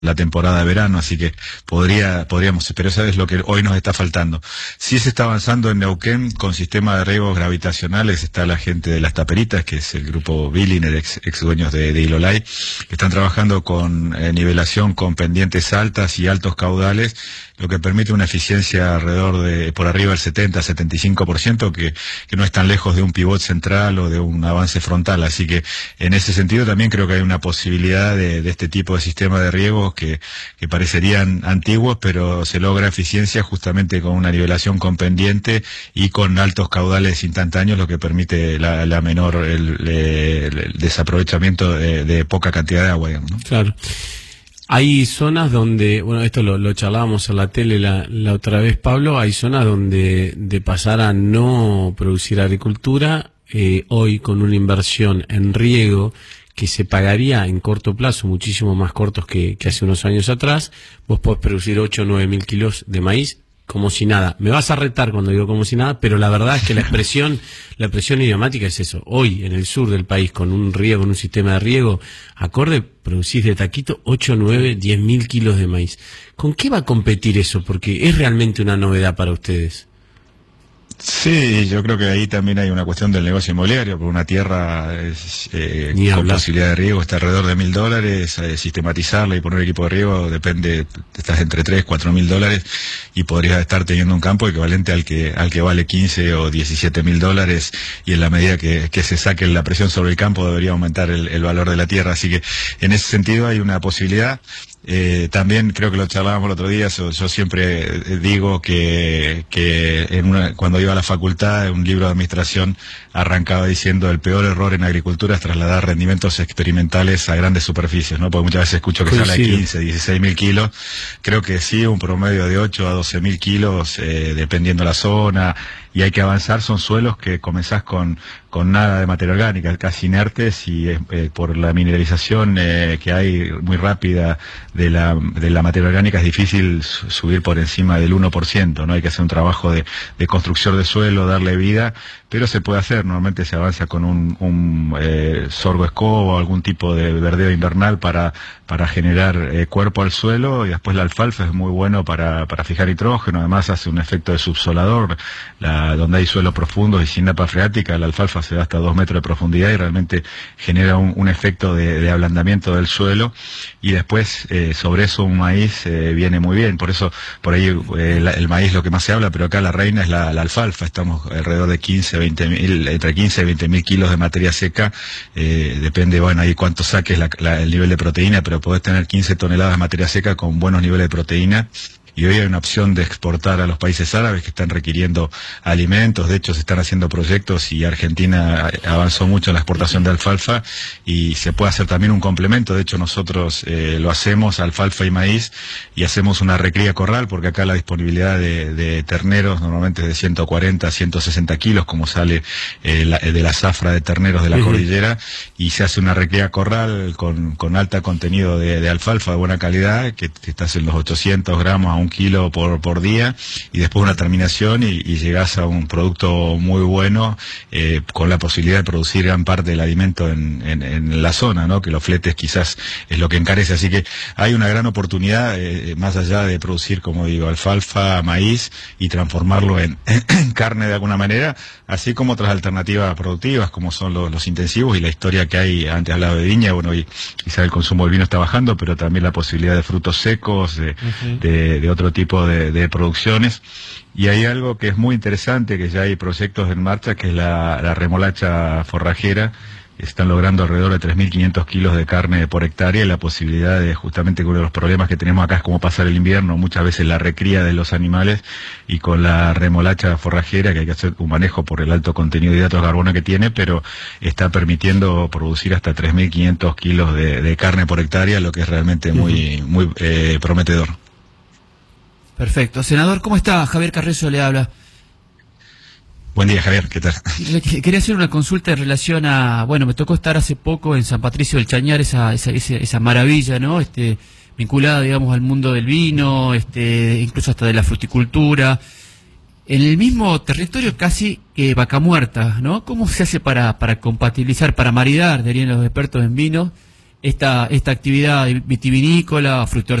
la temporada de verano, así que podríamos, pero eso es lo que hoy nos está faltando. Sí se está avanzando en Neuquén con sistemas de riegos gravitacionales, está la gente de Las Taperitas, que es el grupo Billiner, ex dueños de Ilolay, que están trabajando con nivelación con pendientes altas y altos caudales, lo que permite una eficiencia alrededor de, por arriba del 70-75%, que no es tan lejos de un pivot central o de un avance frontal, así que en ese sentido también creo que hay una posibilidad de este tipo de sistema de riegos que parecerían antiguos, pero se logra eficiencia justamente con una nivelación con pendiente y con altos caudales instantáneos, lo que permite la menor el desaprovechamiento de poca cantidad de agua, digamos, ¿no? Claro. Hay zonas donde, bueno, esto lo charlábamos en la tele la otra vez, Pablo, hay zonas donde de pasar a no producir agricultura, hoy con una inversión en riego que se pagaría en corto plazo, muchísimo más cortos que hace unos años atrás, vos podés producir 8 o 9 mil kilos de maíz como si nada. Me vas a retar cuando digo como si nada, pero la verdad es que la expresión idiomática es eso. Hoy, en el sur del país, con un riego, con un sistema de riego acorde, producís de taquito 8, 9, 10 mil kilos de maíz. ¿Con qué va a competir eso? Porque es realmente una novedad para ustedes. Sí, yo creo que ahí también hay una cuestión del negocio inmobiliario, porque una tierra con posibilidad de riego está alrededor de $1.000, sistematizarla y poner equipo de riego depende, estás entre $3.000-4.000 y podrías estar teniendo un campo equivalente al que vale $15.000 o $17.000, y en la medida que se saque la presión sobre el campo debería aumentar el valor de la tierra, así que en ese sentido hay una posibilidad. También creo que lo charlábamos el otro día, yo siempre digo que cuando iba a la facultad, un libro de administración arrancaba diciendo el peor error en agricultura es trasladar rendimientos experimentales a grandes superficies, ¿no? Porque muchas veces escucho que sale a 15, 16 mil kilos. Creo que sí, un promedio de 8 a 12 mil kilos, dependiendo la zona, y hay que avanzar. Son suelos que comenzás con nada de materia orgánica, casi inertes, y por la mineralización que hay muy rápida de la materia orgánica es difícil subir por encima del 1%, ¿no? Hay que hacer un trabajo de construcción de suelo, darle vida, pero se puede hacer. Normalmente se avanza con un sorgo escoba o algún tipo de verdeo invernal para generar cuerpo al suelo, y después la alfalfa es muy bueno para fijar nitrógeno. Además hace un efecto de subsolador, donde hay suelos profundos y sin napa freática, la alfalfa se da hasta 2 metros de profundidad y realmente genera un efecto de ablandamiento del suelo, y después sobre eso un maíz viene muy bien. Por eso por ahí el maíz lo que más se habla, pero acá la reina es la alfalfa. Estamos alrededor de entre 15 y 20 mil kilos de materia seca, depende, bueno, ahí cuánto saques el nivel de proteína, pero podés tener 15 toneladas de materia seca con buenos niveles de proteína. Y hoy hay una opción de exportar a los países árabes que están requiriendo alimentos. De hecho, se están haciendo proyectos y Argentina avanzó mucho en la exportación de alfalfa, y se puede hacer también un complemento. De hecho, nosotros lo hacemos, alfalfa y maíz, y hacemos una recría corral, porque acá la disponibilidad de terneros normalmente es de 140 a 160 kilos, como sale de la zafra de terneros de la cordillera, y se hace una recría corral con alta contenido de alfalfa de buena calidad, que estás en los 800 gramos a 1 kilo por día, y después una terminación y llegás a un producto muy bueno, con la posibilidad de producir gran parte del alimento en la zona, ¿no? Que los fletes quizás es lo que encarece, así que hay una gran oportunidad, más allá de producir, como digo, alfalfa, maíz, y transformarlo en carne de alguna manera, así como otras alternativas productivas como son los intensivos, y la historia que hay. Antes hablaba de viña, bueno, y quizás el consumo del vino está bajando, pero también la posibilidad de frutos secos, de otro tipo de producciones. Y hay algo que es muy interesante, que ya hay proyectos en marcha, que es la remolacha forrajera. Están logrando alrededor de 3.500 kilos de carne por hectárea, y la posibilidad de, justamente, uno de los problemas que tenemos acá es cómo pasar el invierno, muchas veces la recría de los animales, y con la remolacha forrajera, que hay que hacer un manejo por el alto contenido de hidratos de carbono que tiene, pero está permitiendo producir hasta 3.500 kilos de carne por hectárea, lo que es realmente muy prometedor. Perfecto. Senador, ¿cómo está? Javier Carrezo le habla. Buen día, Javier, ¿qué tal? Quería hacer una consulta en relación a, bueno, me tocó estar hace poco en San Patricio del Chañar, esa maravilla, ¿no? Vinculada, digamos, al mundo del vino, incluso hasta de la fruticultura. En el mismo territorio casi que Vaca Muerta, ¿no? ¿Cómo se hace para compatibilizar, para maridar, dirían los expertos en vino, esta actividad vitivinícola,